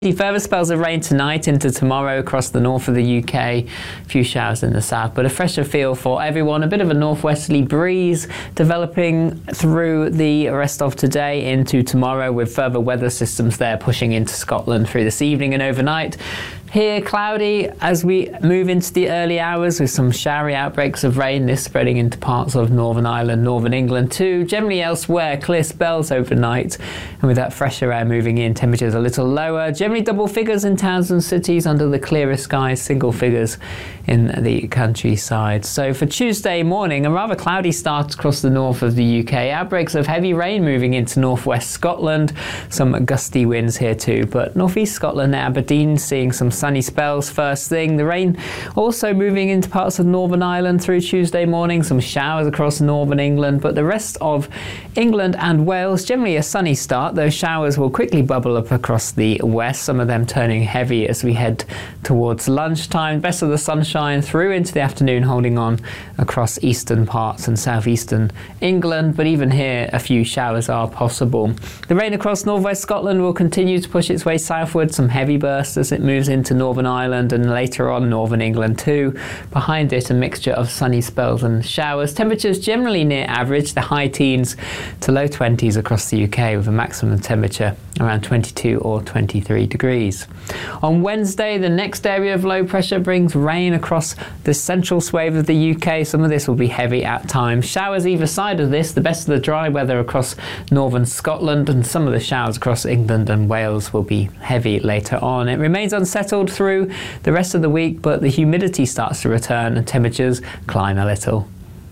Further spells of rain tonight into tomorrow across the north of the UK. A few showers in the south, but a fresher feel for everyone. A bit of a northwesterly breeze developing through the rest of today into tomorrow, with further weather systems there pushing into Scotland through this evening and overnight. Here, cloudy as we move into the early hours with some showery outbreaks of rain, this spreading into parts of Northern Ireland, Northern England too. Generally elsewhere, clear spells overnight, and with that fresher air moving in, temperatures a little lower. Generally double figures in towns and cities under the clearer skies, single figures in the countryside. So for Tuesday morning, a rather cloudy start across the north of the UK. Outbreaks of heavy rain moving into northwest Scotland. Some gusty winds here too, but northeast Scotland, Aberdeen, seeing some sunny spells first thing. The rain also moving into parts of Northern Ireland through Tuesday morning. Some showers across northern England, but the rest of England and Wales, generally a sunny start. Those showers will quickly bubble up across the west, some of them turning heavy as we head towards lunchtime. Best of the sunshine through into the afternoon, holding on across eastern parts and southeastern England, but even here a few showers are possible. The rain across northwest Scotland will continue to push its way southward. Some heavy bursts as it moves into Northern Ireland and later on Northern England too. Behind it, a mixture of sunny spells and showers. Temperatures generally near average, the high teens to low 20s across the UK, with a maximum temperature around 22 or 23 degrees. On Wednesday, the next area of low pressure brings rain across the central swathe of the UK. Some of this will be heavy at times. Showers either side of this, the best of the dry weather across northern Scotland, and some of the showers across England and Wales will be heavy later on. It remains unsettled through the rest of the week, but the humidity starts to return and temperatures climb a little.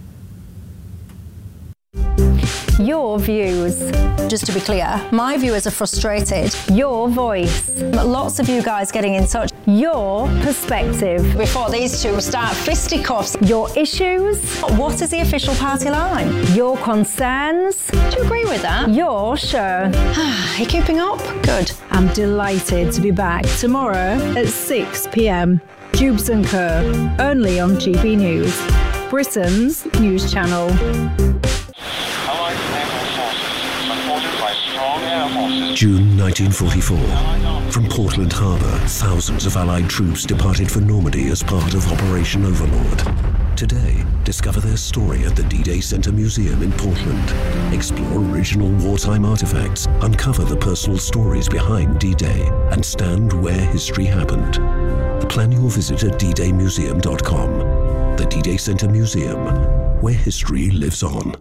Your views. Just to be clear, my viewers are frustrated. Your voice. Lots of you guys getting in touch. Your perspective. Before these two start fisticuffs. Your issues. What is the official party line? Your concerns. Do you agree with that? Your show. Are you keeping up? Good. I'm delighted to be back tomorrow at 6 p.m. Cubes & Co. Only on GB News, Britain's news channel. June 1944. From Portland Harbour, thousands of Allied troops departed for Normandy as part of Operation Overlord. Today, discover their story at the D-Day Center Museum in Portland. Explore original wartime artifacts, uncover the personal stories behind D-Day, and stand where history happened. Plan your visit at ddaymuseum.com. The D-Day Center Museum, where history lives on.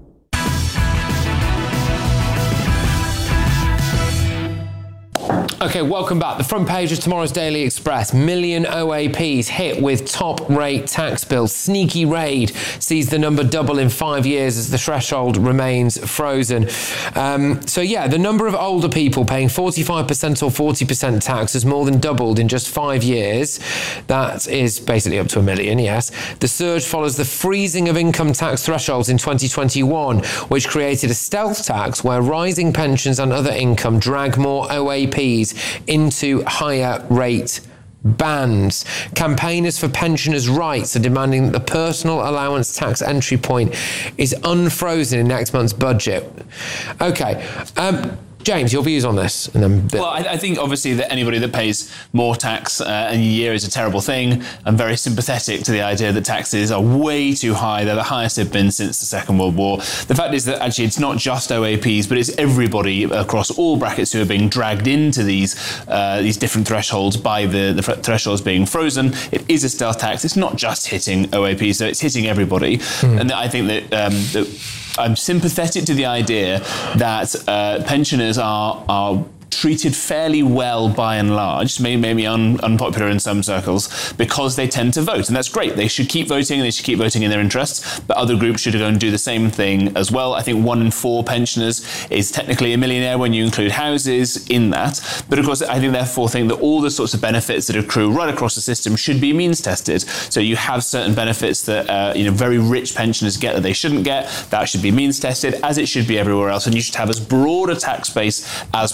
Okay, welcome back. The front page of tomorrow's Daily Express. Million OAPs hit with top-rate tax bills. Sneaky raid sees the number double in 5 years as the threshold remains frozen. So yeah, the number of older people paying 45% or 40% tax has more than doubled in just 5 years. That is basically up to 1 million, yes. The surge follows the freezing of income tax thresholds in 2021, which created a stealth tax where rising pensions and other income drag more OAPs into higher rate bands. Campaigners for pensioners' rights are demanding that the personal allowance tax entry point is unfrozen in next month's budget. Okay, James, your views on this? And then well, I think obviously that anybody that pays more tax in a year is a terrible thing. I'm very sympathetic to the idea that taxes are way too high. They're the highest they've been since the Second World War. The fact is that actually it's not just OAPs, but it's everybody across all brackets who are being dragged into these different thresholds by the thresholds being frozen. It is a stealth tax. It's not just hitting OAPs, so it's hitting everybody. And I think that I'm sympathetic to the idea that pensioners are treated fairly well by and large, maybe unpopular in some circles, because they tend to vote. And that's great. They should keep voting and they should keep voting in their interests, but other groups should go and do the same thing as well. I think 1 in 4 pensioners is technically a millionaire when you include houses in that. But of course, I think therefore think that all the sorts of benefits that accrue right across the system should be means tested. So you have certain benefits that very rich pensioners get that they shouldn't get. That should be means tested, as it should be everywhere else. And you should have as broad a tax base as possible.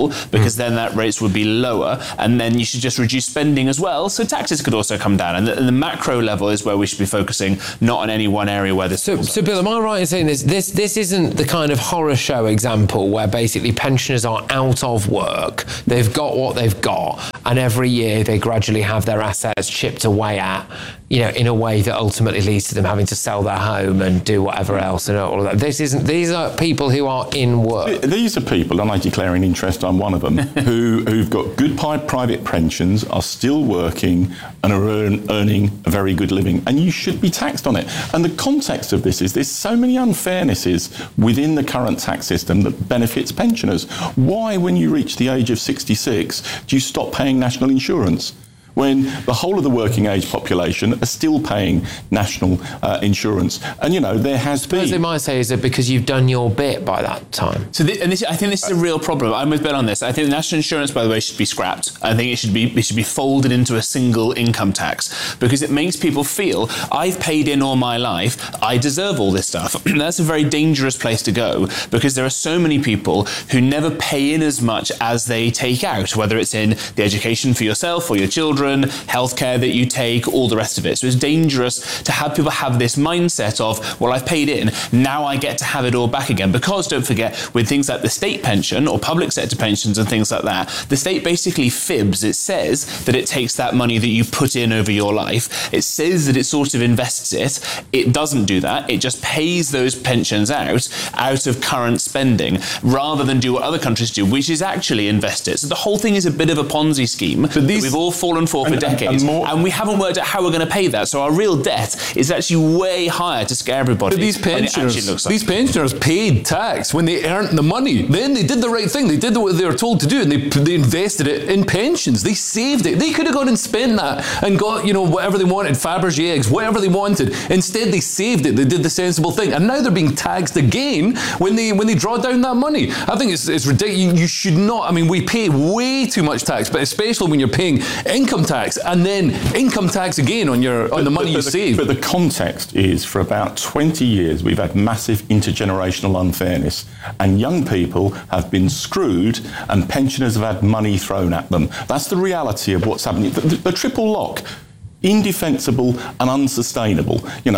people, because then that rates would be lower, and then you should just reduce spending as well, so taxes could also come down. And the macro level is where we should be focusing, not on any one area where this. So Bill, am I right in saying this isn't the kind of horror show example where basically pensioners are out of work, they've got what they've got, and every year they gradually have their assets chipped away at, in a way that ultimately leads to them having to sell their home and do whatever else and all of that. These are people who are in work. These are people, and I declare an interest, I'm one of them, who've got good private pensions, are still working and are earning a very good living, and you should be taxed on it. And the context of this is there's so many unfairnesses within the current tax system that benefits pensioners. Why, when you reach the age of 66, do you stop paying national insurance, when the whole of the working age population are still paying national insurance? And, there has been... They might say, is it because you've done your bit by that time? So I think this is a real problem. I'm with Ben on this. I think the national insurance, by the way, should be scrapped. I think it should be folded into a single income tax, because it makes people feel, I've paid in all my life, I deserve all this stuff. That's a very dangerous place to go, because there are so many people who never pay in as much as they take out, whether it's in the education for yourself or your children, healthcare that you take, all the rest of it. So it's dangerous to have people have this mindset of, well, I've paid in, now I get to have it all back again. Because don't forget, with things like the state pension or public sector pensions and things like that, the state basically fibs. It says that it takes that money that you put in over your life. It says that it sort of invests it. It doesn't do that. It just pays those pensions out of current spending, rather than do what other countries do, which is actually invest it. So the whole thing is a bit of a Ponzi scheme that we've all fallen for decades, and we haven't worked out how we're going to pay that. So our real debt is actually way higher to scare everybody. But these pensioners paid tax when they earned the money. Then they did the right thing. They did what they were told to do, and they invested it in pensions. They saved it. They could have gone and spent that and got whatever they wanted, Fabergé eggs, whatever they wanted. Instead, they saved it. They did the sensible thing, and now they're being taxed again when they draw down that money. I think it's ridiculous. You should not. I mean, we pay way too much tax, but especially when you're paying income tax and then income tax again on the money you save. But the context is, for about 20 years, we've had massive intergenerational unfairness, and young people have been screwed and pensioners have had money thrown at them. That's the reality of what's happening. The triple lock, indefensible and unsustainable.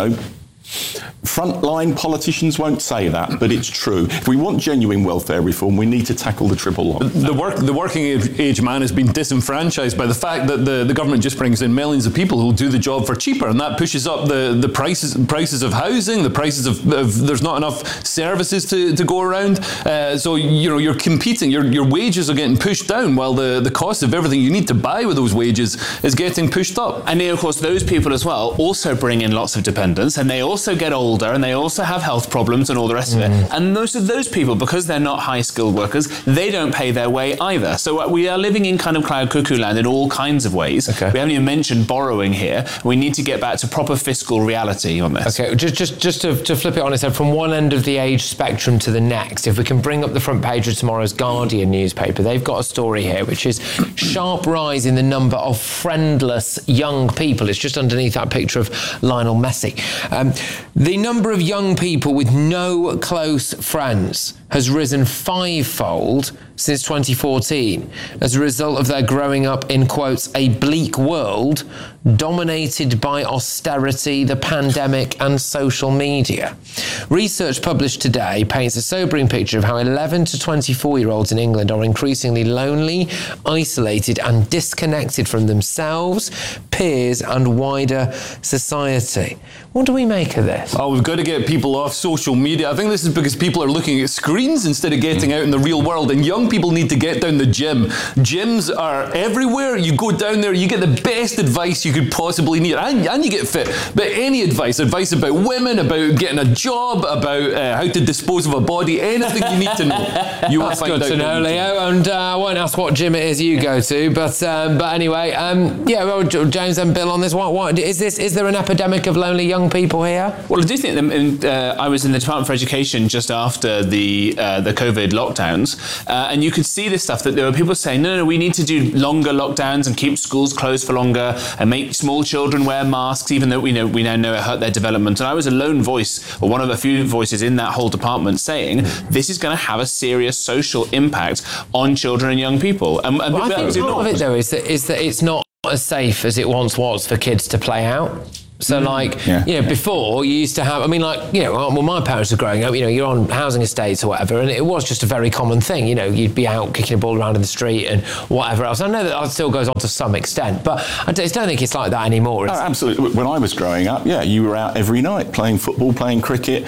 Frontline politicians won't say that, but it's true. If we want genuine welfare reform, we need to tackle the triple lock. The working age man has been disenfranchised by the fact that the government just brings in millions of people who will do the job for cheaper, and that pushes up the prices of housing, the prices of there's not enough services to go around. So you're competing. Your wages are getting pushed down, while the cost of everything you need to buy with those wages is getting pushed up. And of course, those people as well also bring in lots of dependents, and they also get older, and they also have health problems and all the rest of it. And most of those people, because they're not high-skilled workers, they don't pay their way either. So we are living in kind of cloud cuckoo land in all kinds of ways. Okay. We haven't even mentioned borrowing here. We need to get back to proper fiscal reality on this. Okay, just to flip it on its head, from one end of the age spectrum to the next, if we can bring up the front page of tomorrow's Guardian newspaper, they've got a story here which is sharp rise in the number of friendless young people. It's just underneath that picture of Lionel Messi. The number of young people with no close friends has risen fivefold since 2014 as a result of their growing up in, quotes, a bleak world dominated by austerity, the pandemic and social media. Research published today paints a sobering picture of how 11 to 24-year-olds in England are increasingly lonely, isolated and disconnected from themselves, peers and wider society. What do we make of this? Oh, we've got to get people off social media. I think this is because people are looking at screens instead of getting out in the real world, and young people need to get down the gym. Gyms are everywhere. You go down there, you get the best advice you could possibly need, and you get fit. But any advice about women, about getting a job, about how to dispose of a body, anything you need to know, you will find out. That's good to know, Leo. And I won't ask what gym it is you go to, but anyway, James James and Bill on this? What is this? Is there an epidemic of lonely young people here? Well, I do think that I was in the Department for Education just after the COVID lockdowns, and you could see this stuff, that there were people saying, no, we need to do longer lockdowns and keep schools closed for longer and make small children wear masks, even though we now know it hurt their development. And I was a lone voice, or one of a few voices in that whole department, saying this is going to have a serious social impact on children and young people. And I think part of it, though, is that it's not as safe as it once was for kids to play out. So, before you used to have, when my parents were growing up, you're on housing estates or whatever, and it was just a very common thing. You'd be out kicking a ball around in the street and whatever else. I know that still goes on to some extent, but I just don't think it's like that anymore. Oh, absolutely. When I was growing up, you were out every night playing football, playing cricket,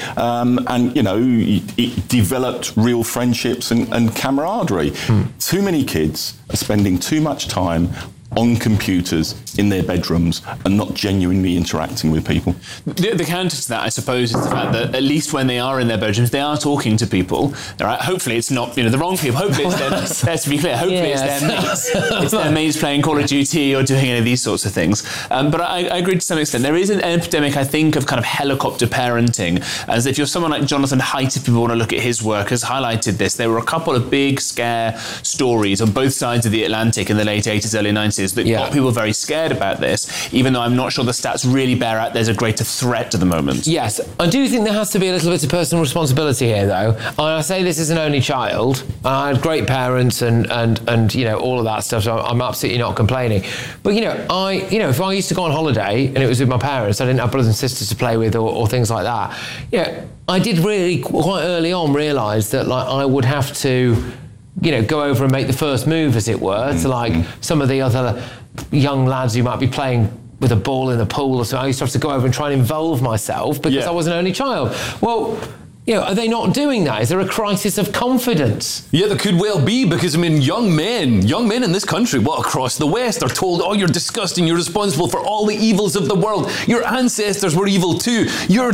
it developed real friendships and camaraderie. Too many kids are spending too much time on computers in their bedrooms and not genuinely interacting with people. The counter to that, I suppose, is the fact that at least when they are in their bedrooms, they are talking to people. Right? Hopefully it's not the wrong people. Hopefully it's their, let's be clear, hopefully it's their mates. It's their mates playing Call of Duty or doing any of these sorts of things. But I agree to some extent. There is an epidemic, I think, of kind of helicopter parenting. As if you're someone like Jonathan Haidt, if people want to look at his work, has highlighted this. There were a couple of big scare stories on both sides of the Atlantic in the late 80s, early 90s that got people very scared about this, even though I'm not sure the stats really bear out there's a greater threat at the moment. Yes, I do think there has to be a little bit of personal responsibility here, though. I say this as an only child. I had great parents and all of that stuff, so I'm absolutely not complaining. But if I used to go on holiday and it was with my parents, I didn't have brothers and sisters to play with or things like that. I did really quite early on realise that I would have to go over and make the first move, as it were, to some of the other young lads who might be playing with a ball in the pool or something. I used to have to go over and try and involve myself because I was an only child. Well, are they not doing that? Is there a crisis of confidence? Yeah, there could well be, because young men in this country, across the West, are told, oh, you're disgusting, you're responsible for all the evils of the world. Your ancestors were evil too. You're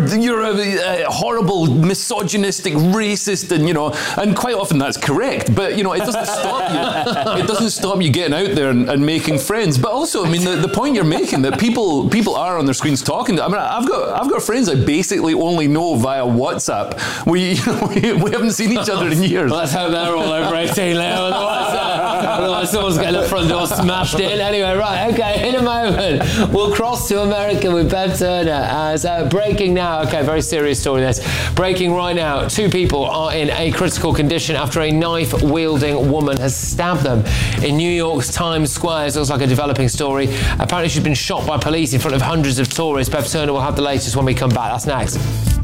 a horrible, misogynistic, racist, and quite often that's correct. But it doesn't stop you. It doesn't stop you getting out there and making friends. But also, the point you're making, that people are on their screens talking. I've got friends I basically only know via WhatsApp. We haven't seen each other in years. Well, let's hope they're all over 18 now. Otherwise someone's getting the front door smashed in. Anyway, right, okay, in a moment, we'll cross to America with Bev Turner as breaking now. Okay, very serious story this. Breaking right now, 2 people are in a critical condition after a knife-wielding woman has stabbed them in New York's Times Square. It looks like a developing story. Apparently she's been shot by police in front of hundreds of tourists. Bev Turner will have the latest when we come back. That's next.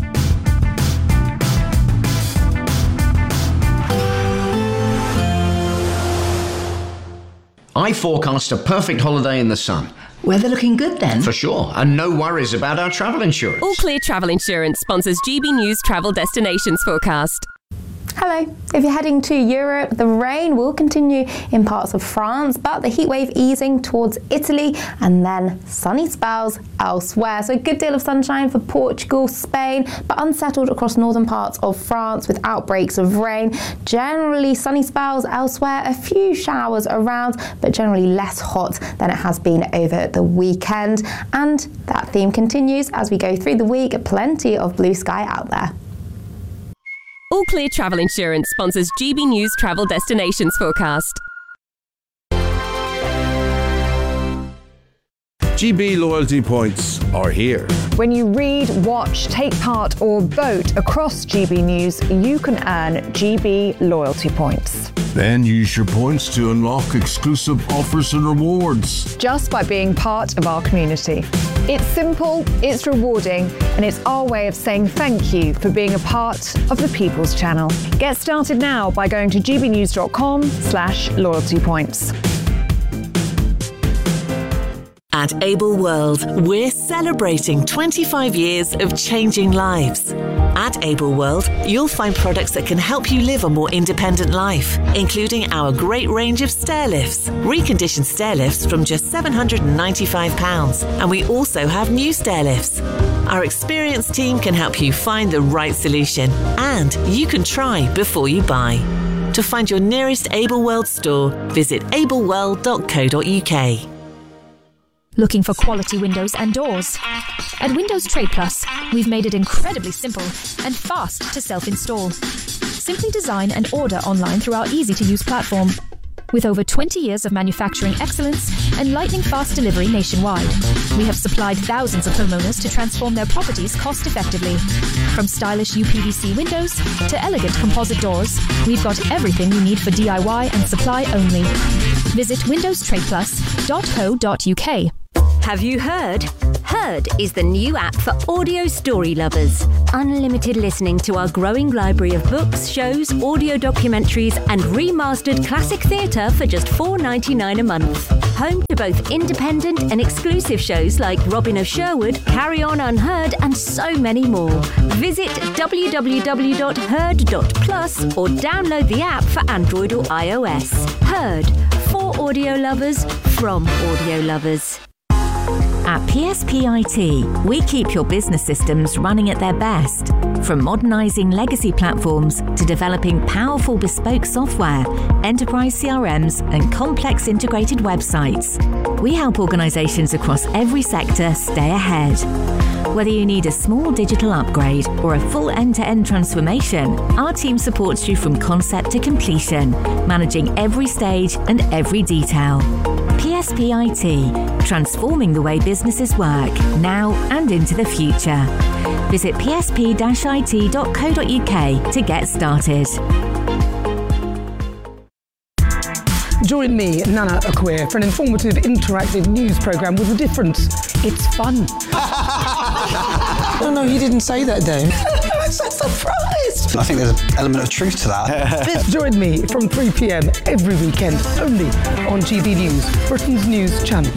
I forecast a perfect holiday in the sun. Weather looking good then? For sure, and no worries about our travel insurance. All Clear Travel Insurance sponsors GB News Travel Destinations Forecast. Hello. If you're heading to Europe, the rain will continue in parts of France, but the heatwave easing towards Italy and then sunny spells elsewhere. So a good deal of sunshine for Portugal, Spain, but unsettled across northern parts of France with outbreaks of rain. Generally sunny spells elsewhere, a few showers around, but generally less hot than it has been over the weekend. And that theme continues as we go through the week. Plenty of blue sky out there. All Clear Travel Insurance sponsors GB News Travel Destinations Forecast. GB loyalty points are here. When you read, watch, take part or vote across GB News, you can earn GB loyalty points. Then use your points to unlock exclusive offers and rewards. Just by being part of our community. It's simple, it's rewarding, and it's our way of saying thank you for being a part of the People's Channel. Get started now by going to gbnews.com/loyalty points. At Able World, we're celebrating 25 years of changing lives. At Able World, you'll find products that can help you live a more independent life, including our great range of stair lifts, reconditioned stair lifts from just £795, and we also have new stair lifts. Our experienced team can help you find the right solution, and you can try before you buy. To find your nearest Able World store, visit ableworld.co.uk. Looking for quality windows and doors? At Windows Trade Plus, we've made it incredibly simple and fast to self-install. Simply design and order online through our easy-to-use platform. With over 20 years of manufacturing excellence and lightning-fast delivery nationwide, we have supplied thousands of homeowners to transform their properties cost-effectively. From stylish UPVC windows to elegant composite doors, we've got everything you need for DIY and supply only. Visit windowstradeplus.co.uk. Have you heard? Heard is the new app for audio story lovers. Unlimited listening to our growing library of books, shows, audio documentaries, and remastered classic theatre for just $4.99 a month. Home to both independent and exclusive shows like Robin of Sherwood, Carry On Unheard, and so many more. Visit www.heard.plus or download the app for Android or iOS. Heard, for audio lovers, from audio lovers. At PSP IT, we keep your business systems running at their best. From modernising legacy platforms to developing powerful bespoke software, enterprise CRMs and complex integrated websites, we help organisations across every sector stay ahead. Whether you need a small digital upgrade or a full end-to-end transformation, our team supports you from concept to completion, managing every stage and every detail. PSP IT, transforming the way businesses work, now and into the future. Visit psp-it.co.uk to get started. Join me, Nana Akweer, for an informative, interactive news programme with a difference. It's fun. No, you didn't say that, Dave. I'm so surprised. I think there's an element of truth to that. Join me from 3 p.m. every weekend, only on GB News, Britain's news channel.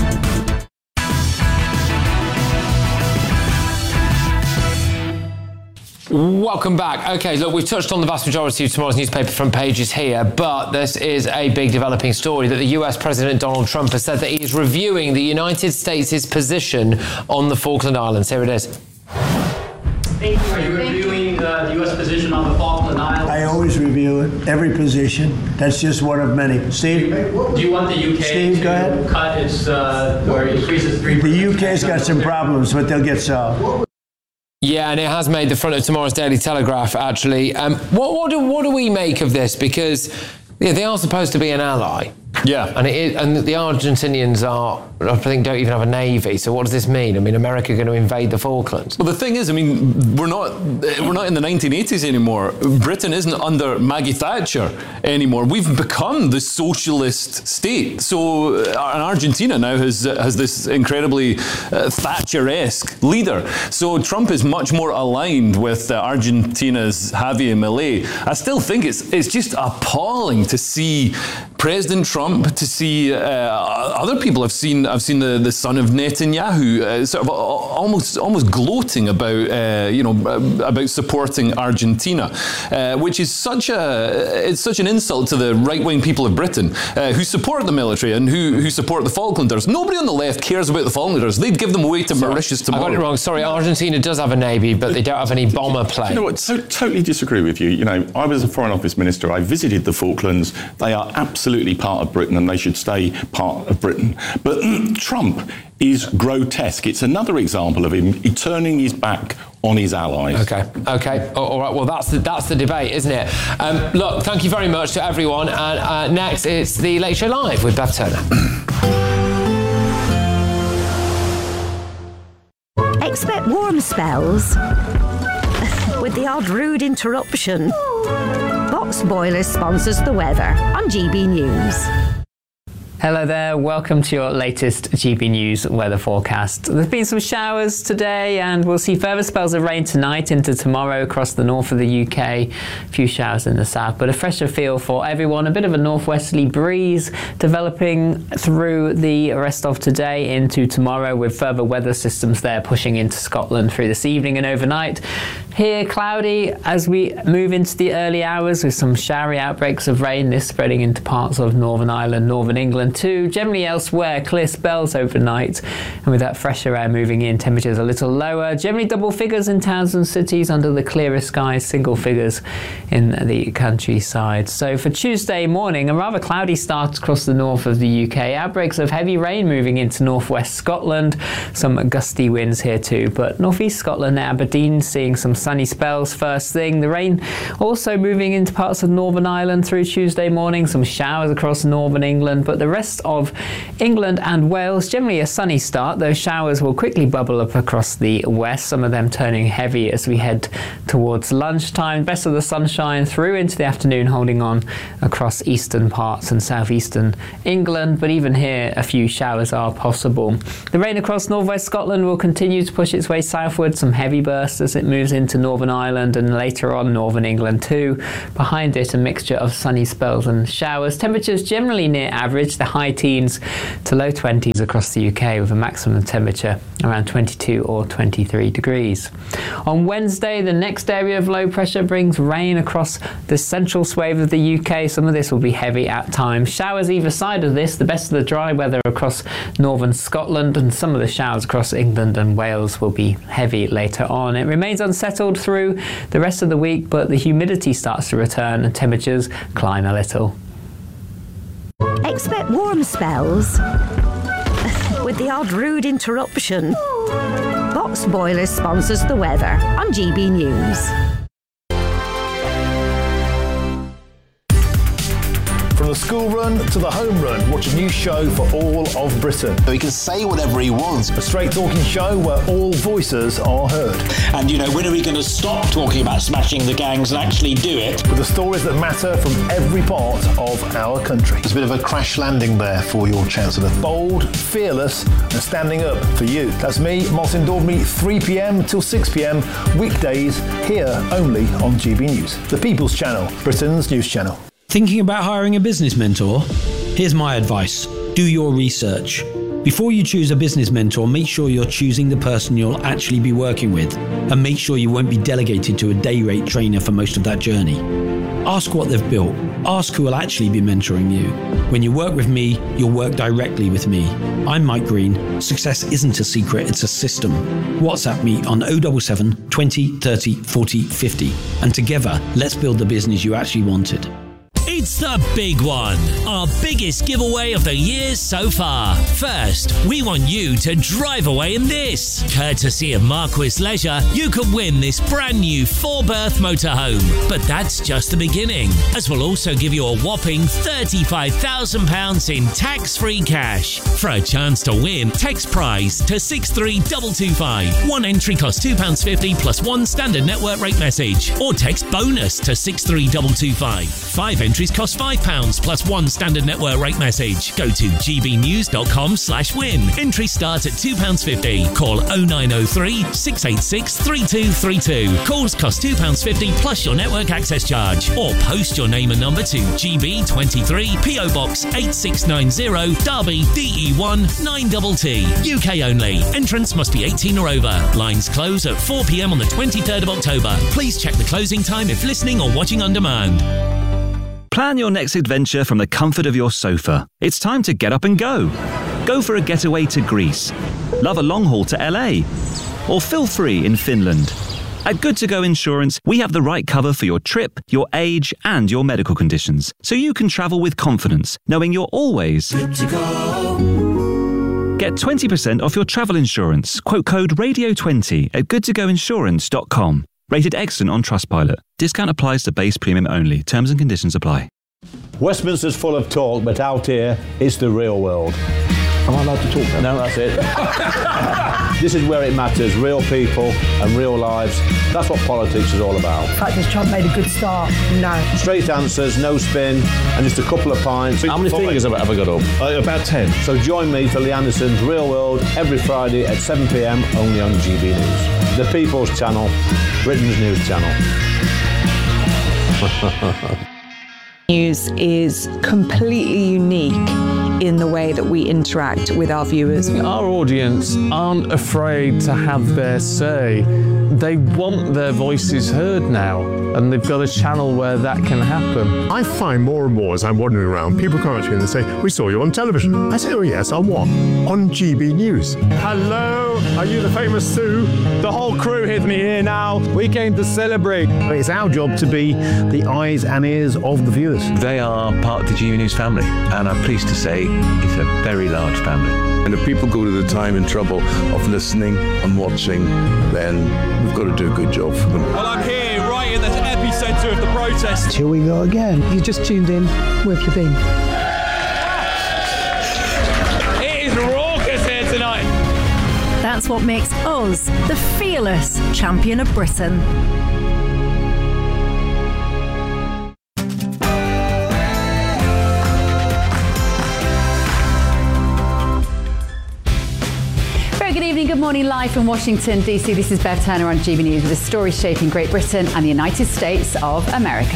Welcome back. Okay, look, we've touched on the vast majority of tomorrow's newspaper front pages here, but this is a big developing story that the US President Donald Trump has said that he is reviewing the United States' position on the Falkland Islands. Here it is. Are you reviewing the U.S. position on the Falkland Islands? I always review it, every position. That's just one of many. Steve? Do you want the UK Steve, go ahead. cut its, or increase its 3%? The UK's got some problems, but they'll get solved. Yeah, and it has made the front of tomorrow's Daily Telegraph, actually. What do we make of this? Because they are supposed to be an ally. Yeah. And the Argentinians I think, don't even have a navy. So what does this mean? I mean, America going to invade the Falklands? Well, the thing is, I mean, we're not in the 1980s anymore. Britain isn't under Maggie Thatcher anymore. We've become the socialist state. So Argentina now has this incredibly Thatcher-esque leader. So Trump is much more aligned with Argentina's Javier Milei. I still think it's just appalling to see President Trump, to see other people. I've seen the son of Netanyahu sort of almost gloating about about supporting Argentina, which is such an insult to the right-wing people of Britain who support the military and who support the Falklanders. Nobody on the left cares about the Falklanders. They'd give them away to Mauritius tomorrow. I got it wrong. Sorry, Argentina does have a navy, but they don't have any bomber planes. You know what? So totally disagree with you. You know, I was a Foreign Office Minister. I visited the Falklands. They are absolutely part of Britain, and they should stay part of Britain. But Trump is grotesque. It's another example of him turning his back on his allies. Okay. All right. Well, that's the debate, isn't it? Look, thank you very much to everyone. And next, it's the Late Show Live with Beth Turner. Expect warm spells with the odd rude interruption. Box Boilers sponsors the weather on GB News. Hello there, welcome to your latest GB News weather forecast. There's been some showers today and we'll see further spells of rain tonight into tomorrow across the north of the UK. A few showers in the south, but a fresher feel for everyone. A bit of a northwesterly breeze developing through the rest of today into tomorrow, with further weather systems there pushing into Scotland through this evening and overnight. Here, cloudy as we move into the early hours with some showery outbreaks of rain, this spreading into parts of Northern Ireland, Northern England. England too. Generally elsewhere, clear spells overnight, and with that fresher air moving in, temperatures a little lower. Generally double figures in towns and cities under the clearer skies, single figures in the countryside. So for Tuesday morning, a rather cloudy start across the north of the UK. Outbreaks of heavy rain moving into northwest Scotland. Some gusty winds here too, but northeast Scotland, Aberdeen, seeing some sunny spells first thing. The rain also moving into parts of Northern Ireland through Tuesday morning. Some showers across northern England, but the rest of England and Wales, generally a sunny start. Those showers will quickly bubble up across the west, some of them turning heavy as we head towards lunchtime. Best of the sunshine through into the afternoon, holding on across eastern parts and southeastern England, but even here a few showers are possible. The rain across northwest Scotland will continue to push its way southward, some heavy bursts as it moves into Northern Ireland and later on Northern England too. Behind it, a mixture of sunny spells and showers. Temperatures generally near average, the high teens to low 20s across the UK, with a maximum temperature around 22 or 23 degrees. On Wednesday, the next area of low pressure brings rain across the central swathe of the UK. Some of this will be heavy at times. Showers either side of this, the best of the dry weather across northern Scotland, and some of the showers across England and Wales will be heavy later on. It remains unsettled through the rest of the week, but the humidity starts to return and temperatures climb a little. Expect warm spells with the odd rude interruption. Box Boilers sponsors the weather on GB News. From the school run to the home run, watch a new show for all of Britain. He can say whatever he wants. A straight talking show where all voices are heard. And, you know, when are we going to stop talking about smashing the gangs and actually do it? With the stories that matter from every part of our country. There's a bit of a crash landing there for your Chancellor. Bold, fearless and standing up for you. That's me, Martin Daubney, 3 p.m. till 6 p.m. weekdays, here only on GB News. The People's Channel, Britain's news channel. Thinking about hiring a business mentor? Here's my advice. Do your research. Before you choose a business mentor, make sure you're choosing the person you'll actually be working with, and make sure you won't be delegated to a day rate trainer for most of that journey. Ask what they've built. Ask who will actually be mentoring you. When you work with me, you'll work directly with me. I'm Mike Green. Success isn't a secret, it's a system. WhatsApp me on 077 20 30 40 50, and together, let's build the business you actually wanted. It's the big one, our biggest giveaway of the year so far. First, we want you to drive away in this. Courtesy of Marquis Leisure, you could win this brand new 4-berth motorhome. But that's just the beginning, as we'll also give you a whopping £35,000 in tax-free cash. For a chance to win, text prize to 63225. One entry costs £2.50 plus one standard network rate message, or text bonus to 63225. 5 entries cost £5 plus one standard network rate message. Go to gbnews.com/win. Entries start at £2.50. Call 0903 686 3232. Calls cost £2.50 plus your network access charge. Or post your name and number to GB23 PO Box 8690 Derby DE1 9TT. UK only. Entrance must be 18 or over. Lines close at 4 p.m. on the 23rd of October. Please check the closing time if listening or watching on demand. Plan your next adventure from the comfort of your sofa. It's time to get up and go. Go for a getaway to Greece. Love a long haul to LA. Or feel free in Finland. At Good To Go Insurance, we have the right cover for your trip, your age, and your medical conditions, so you can travel with confidence, knowing you're always good to go. Get 20% off your travel insurance. Quote code RADIO20 at goodtogoinsurance.com. Rated excellent on Trustpilot. Discount applies to base premium only. Terms and conditions apply. Westminster's full of talk, but out here, it's the real world. Am I allowed to talk now? No, that's it. This is where it matters. Real people and real lives. That's what politics is all about. In fact, has Trump made a good start? No. Straight answers, no spin, and just a couple of pints. How many fingers have I got up? About 10. So join me for Lee Anderson's Real World every Friday at 7 p.m. only on GB News. The People's Channel, Britain's news channel. News is completely unique in the way that we interact with our viewers. Our audience aren't afraid to have their say. They want their voices heard now, and they've got a channel where that can happen. I find more and more as I'm wandering around, people come up to me and they say, "We saw you on television." I say, "Oh yes, on what?" "On GB News." Hello, are you the famous Sue? The whole crew with me here now. We came to celebrate. It's our job to be the eyes and ears of the viewers. They are part of the GB News family, and I'm pleased to say it's a very large family. And if people go to the time and trouble of listening and watching, then we've got to do a good job for them. Well, I'm here right in the epicentre of the protest. Here we go again. You just tuned in. Where have you been? It is raucous here tonight. That's what makes us the fearless champion of Britain. Good evening, good morning, live from Washington, D.C. This is Bev Turner on GB News with the stories shaping Great Britain and the United States of America.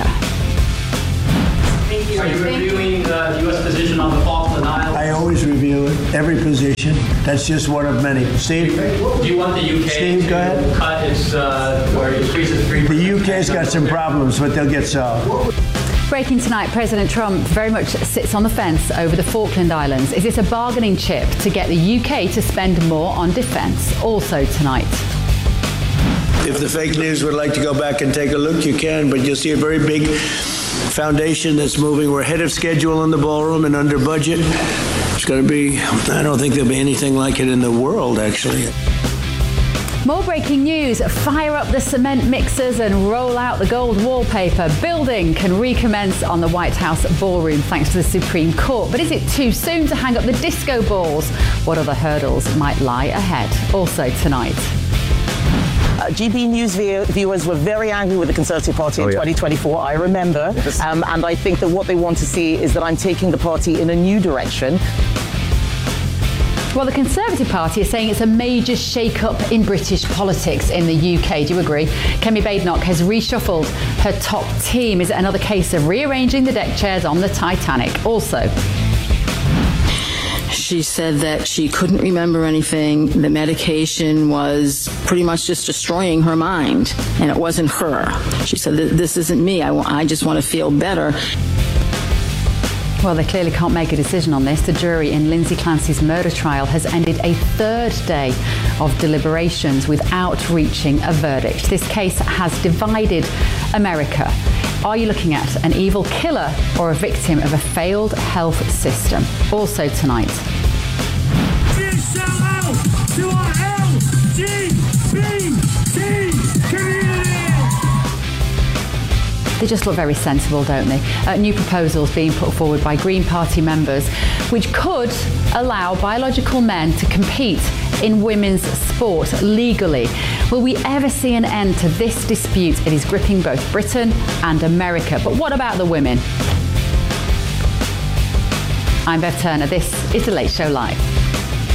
Are you reviewing the U.S. position on the Falkland Islands? I always review it, every position. That's just one of many. Steve? Do you want the UK Steve, go ahead. to cut its, where it increases 3%? The UK's got some problems, but they'll get solved. Breaking tonight, President Trump very much sits on the fence over the Falkland Islands. Is this a bargaining chip to get the UK to spend more on defence? Also tonight. If the fake news would like to go back and take a look, you can, but you'll see a very big foundation that's moving. We're ahead of schedule in the ballroom and under budget. It's going to be, I don't think there'll be anything like it in the world, actually. More breaking news. Fire up the cement mixers and roll out the gold wallpaper. Building can recommence on the White House ballroom thanks to the Supreme Court. But is it too soon to hang up the disco balls? What other hurdles might lie ahead? Also tonight. GB News viewers were very angry with the Conservative Party in 2024, I remember. Yes. And I think that what they want to see is that I'm taking the party in a new direction. Well, the Conservative Party is saying it's a major shake-up in British politics in the UK. Do you agree? Kemi Badenoch has reshuffled her top team. Is it another case of rearranging the deck chairs on the Titanic? Also, she said that she couldn't remember anything. The medication was pretty much just destroying her mind, and it wasn't her. She said, "This isn't me. I just want to feel better." Well, they clearly can't make a decision on this. The jury in Lindsay Clancy's murder trial has ended a third day of deliberations without reaching a verdict. This case has divided America. Are you looking at an evil killer or a victim of a failed health system? Also tonight. Shout out to our LGBT community! They just look very sensible, don't they? New proposals being put forward by Green Party members, which could allow biological men to compete in women's sport legally. Will we ever see an end to this dispute? It is gripping both Britain and America. But what about the women? I'm Bev Turner. This is The Late Show Live.